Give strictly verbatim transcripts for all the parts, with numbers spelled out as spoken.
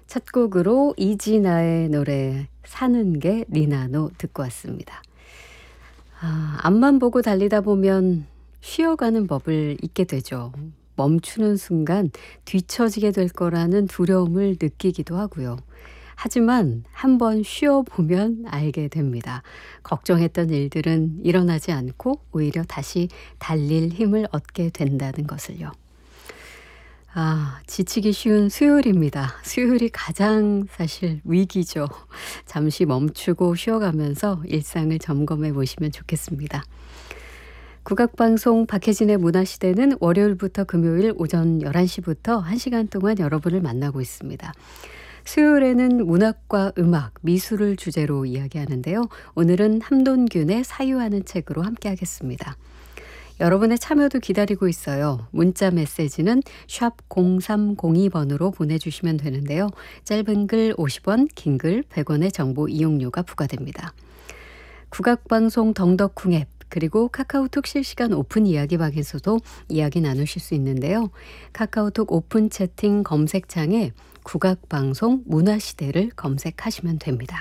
첫 곡으로 이진아의 노래 사는 게 니나노 듣고 왔습니다. 아, 앞만 보고 달리다 보면 쉬어가는 법을 잊게 되죠. 멈추는 순간 뒤처지게 될 거라는 두려움을 느끼기도 하고요. 하지만 한번 쉬어보면 알게 됩니다. 걱정했던 일들은 일어나지 않고 오히려 다시 달릴 힘을 얻게 된다는 것을요. 아, 지치기 쉬운 수요일입니다. 수요일이 가장 사실 위기죠. 잠시 멈추고 쉬어가면서 일상을 점검해 보시면 좋겠습니다. 국악방송 박혜진의 문화시대는 월요일부터 금요일 오전 열한 시부터 한 시간 동안 여러분을 만나고 있습니다. 수요일에는 문학과 음악, 미술을 주제로 이야기하는데요. 오늘은 함돈균의 사유하는 책으로 함께하겠습니다. 여러분의 참여도 기다리고 있어요. 문자 메시지는 샵 공삼공이 번으로 보내주시면 되는데요. 짧은 글 오십 원, 긴 글 백 원의 정보 이용료가 부과됩니다. 국악방송 덩덕쿵 앱 그리고 카카오톡 실시간 오픈 이야기방에서도 이야기 나누실 수 있는데요. 카카오톡 오픈 채팅 검색창에 국악방송 문화시대를 검색하시면 됩니다.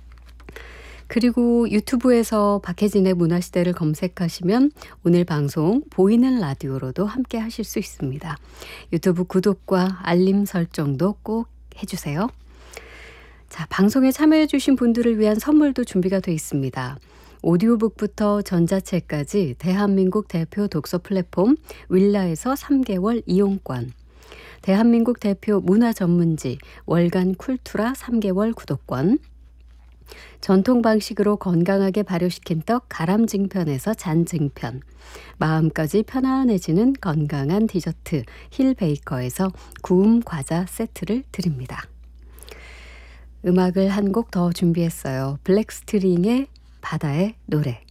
그리고 유튜브에서 박혜진의 문화시대를 검색하시면 오늘 방송 보이는 라디오로도 함께 하실 수 있습니다. 유튜브 구독과 알림 설정도 꼭 해주세요. 자, 방송에 참여해 주신 분들을 위한 선물도 준비가 되어 있습니다. 오디오북부터 전자책까지 대한민국 대표 독서 플랫폼 윌라에서 삼 개월 이용권, 대한민국 대표 문화 전문지 월간 쿨투라 삼 개월 구독권, 전통 방식으로 건강하게 발효시킨 떡 가람증편에서 잔증편, 마음까지 편안해지는 건강한 디저트 힐베이커에서 구움 과자 세트를 드립니다. 음악을 한 곡 더 준비했어요. 블랙스트링의 바다의 노래.